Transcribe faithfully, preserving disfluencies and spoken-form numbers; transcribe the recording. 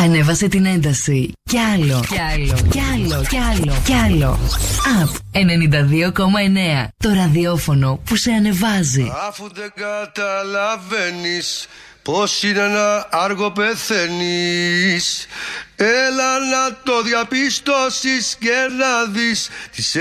Ανέβασε την ένταση. Κι άλλο, κι άλλο, κι άλλο, κι άλλο, κι άλλο. Απ ενενήντα δύο κόμμα εννέα. Το ραδιόφωνο που σε ανεβάζει. Αφού δεν καταλαβαίνεις πως είναι να άργο πεθαίνεις, έλα να το διαπιστώσεις και να δεις τις